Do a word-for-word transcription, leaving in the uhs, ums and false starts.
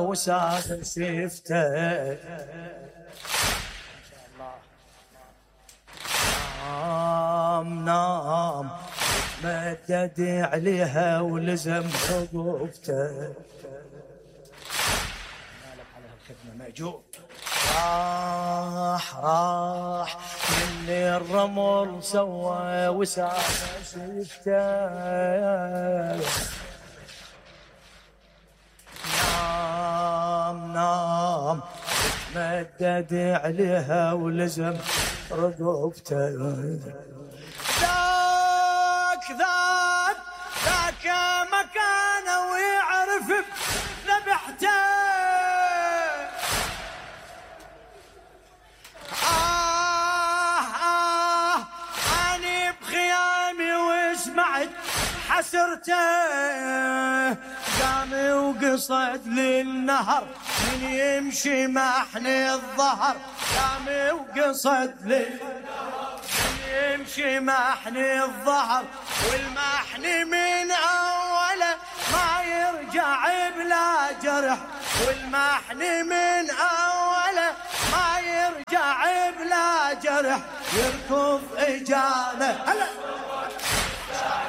وساد سيفته. نام نام تمدد عليها ولزم رقبته. راح راح من الرمل سوى وساد سيفته. نام نام تمدد عليها ولزم رقبته. ذاك ذاك ذاك مكانه ويعرف ذبحته. آه آه أنا بخيامي وسمعت حسرته. قام وقصد للنهر من يمشي محني الظهر. قام وقصد للنهر من يمشي محني الظهر. والمحني من أوله ما يرجع بلا جرح. والمحني من أوله ما يرجع بلا جرح. يركض إجاله